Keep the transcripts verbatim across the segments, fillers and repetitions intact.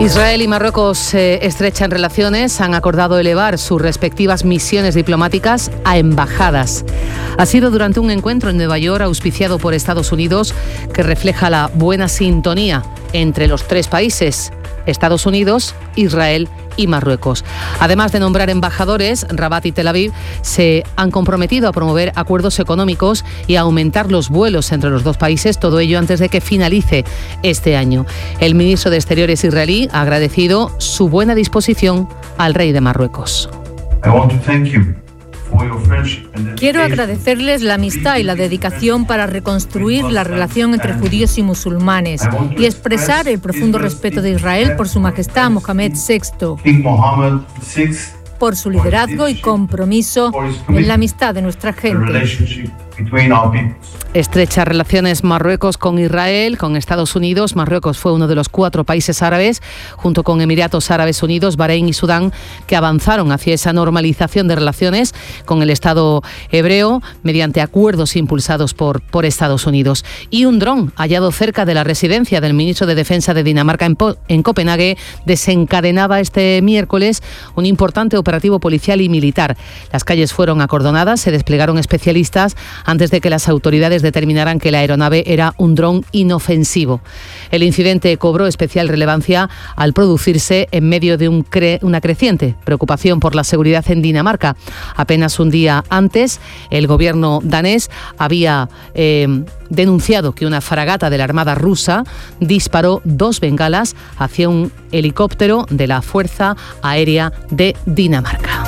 Israel y Marruecos eh, estrechan relaciones, han acordado elevar sus respectivas misiones diplomáticas a embajadas. Ha sido durante un encuentro en Nueva York auspiciado por Estados Unidos que refleja la buena sintonía entre los tres países, Estados Unidos, Israel y Marruecos. Además de nombrar embajadores, Rabat y Tel Aviv se han comprometido a promover acuerdos económicos y a aumentar los vuelos entre los dos países, todo ello antes de que finalice este año. El ministro de Exteriores israelí ha agradecido su buena disposición al rey de Marruecos. I want to thank you. Quiero agradecerles la amistad y la dedicación para reconstruir la relación entre judíos y musulmanes y expresar el profundo respeto de Israel por su majestad Mohamed sexto, por su liderazgo y compromiso en la amistad de nuestra gente. Estrechas relaciones Marruecos con Israel, con Estados Unidos. Marruecos fue uno de los cuatro países árabes, junto con Emiratos Árabes Unidos, Bahrein y Sudán, que avanzaron hacia esa normalización de relaciones con el Estado hebreo mediante acuerdos impulsados por, por Estados Unidos. Y un dron hallado cerca de la residencia del ministro de Defensa de Dinamarca en, Po- en Copenhague desencadenaba este miércoles un importante operativo policial y militar. Las calles fueron acordonadas, se desplegaron especialistas antes de que las autoridades determinaran que la aeronave era un dron inofensivo. El incidente cobró especial relevancia al producirse en medio de un cre- una creciente preocupación por la seguridad en Dinamarca. Apenas un día antes, el gobierno danés había eh, denunciado que una fragata de la Armada rusa disparó dos bengalas hacia un helicóptero de la Fuerza Aérea de Dinamarca.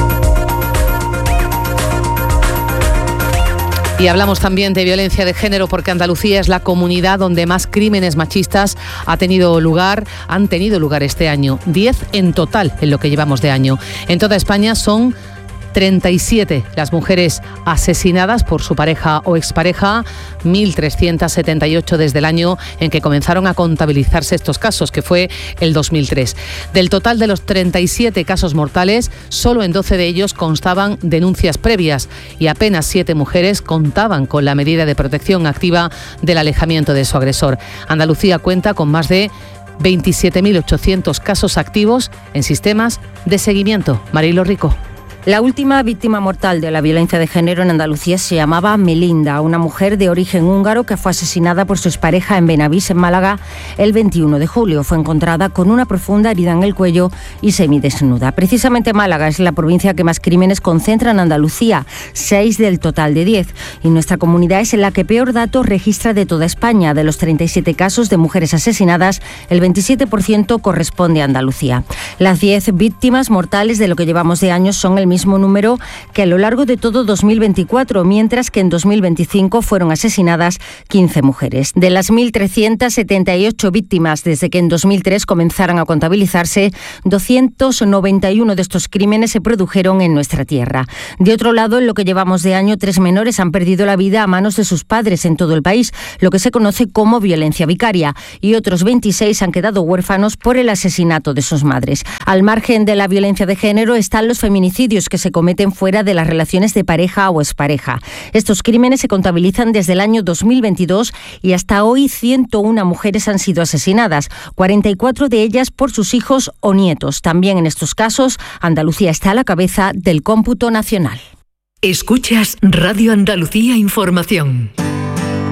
Y hablamos también de violencia de género porque Andalucía es la comunidad donde más crímenes machistas ha tenido lugar, han tenido lugar este año. diez en total en lo que llevamos de año. En toda España son treinta y siete las mujeres asesinadas por su pareja o expareja, mil trescientos setenta y ocho desde el año en que comenzaron a contabilizarse estos casos, que fue el dos mil tres. Del total de los treinta y siete casos mortales, solo en doce de ellos constaban denuncias previas y apenas siete mujeres contaban con la medida de protección activa del alejamiento de su agresor. Andalucía cuenta con más de veintisiete mil ochocientos casos activos en sistemas de seguimiento. Marilo Rico. La última víctima mortal de la violencia de género en Andalucía se llamaba Melinda, una mujer de origen húngaro que fue asesinada por su expareja en Benavís, en Málaga, el veintiuno de julio. Fue encontrada con una profunda herida en el cuello y semidesnuda. Precisamente Málaga es la provincia que más crímenes concentra en Andalucía, seis del total de diez. Y nuestra comunidad es la que peor datos registra de toda España. De los treinta y siete casos de mujeres asesinadas, el veintisiete por ciento corresponde a Andalucía. Las diez víctimas mortales de lo que llevamos de años son el mismo número que a lo largo de todo dos mil veinticuatro, mientras que en dos mil veinticinco fueron asesinadas quince mujeres. De las mil trescientos setenta y ocho víctimas desde que en dos mil tres comenzaran a contabilizarse, doscientos noventa y uno de estos crímenes se produjeron en nuestra tierra. De otro lado, en lo que llevamos de año, tres menores han perdido la vida a manos de sus padres en todo el país, lo que se conoce como violencia vicaria, y otros veintiséis han quedado huérfanos por el asesinato de sus madres. Al margen de la violencia de género están los feminicidios que se cometen fuera de las relaciones de pareja o expareja. Estos crímenes se contabilizan desde el año dos mil veintidós y hasta hoy ciento una mujeres han sido asesinadas, cuarenta y cuatro de ellas por sus hijos o nietos. También en estos casos, Andalucía está a la cabeza del cómputo nacional. Escuchas Radio Andalucía Información.